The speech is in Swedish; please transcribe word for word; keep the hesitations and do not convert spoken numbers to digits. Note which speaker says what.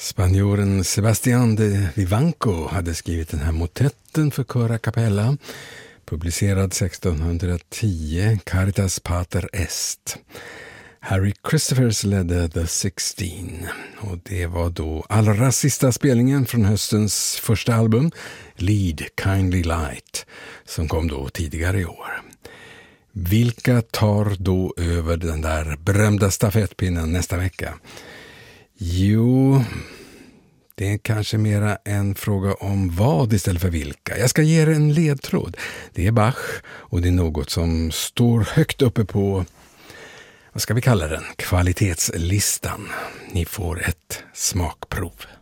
Speaker 1: Spanjoren Sebastián de Vivanco hade skrivit den här motetten för Cor a Cappella, publicerad sextonhundratio, Caritas Pater Est. Harry Christophers ledde The Sixteen, och det var då allra sista spelningen från höstens första album, Lead Kindly Light, som kom då tidigare i år. Vilka tar då över den där berömda stafettpinnen nästa vecka? Jo, det är kanske mera en fråga om vad istället för vilka. Jag ska ge er en ledtråd. Det är Bach, och det är något som står högt uppe på, vad ska vi kalla den, kvalitetslistan. Ni får ett smakprov.